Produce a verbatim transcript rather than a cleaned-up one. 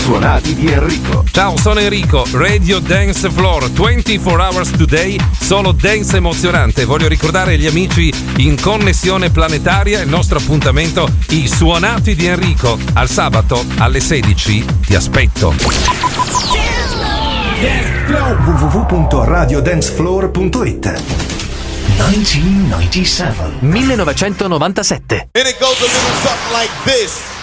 Suonati di Enrico. Ciao, sono Enrico, Radio Dance Floor, ventiquattro hours today, solo dance emozionante. Voglio ricordare agli amici in connessione planetaria il nostro appuntamento, i Suonati di Enrico. Al sabato alle sedici ti aspetto. w w w punto radio dance floor punto it. millenovecentonovantasette millenovecentonovantasette. And it goes a little something like this.